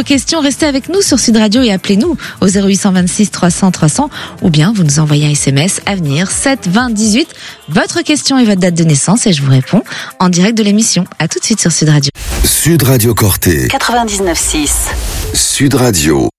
questions, restez avec nous sur Sud Radio et appelez-nous au 0826 300 300 ou bien vous nous envoyez un SMS Avenir 7 20 18. Votre question et votre date de naissance et je vous réponds en direct de l'émission. À tout de suite sur Sud Radio. Sud Radio Corté 99.6 Sud Radio.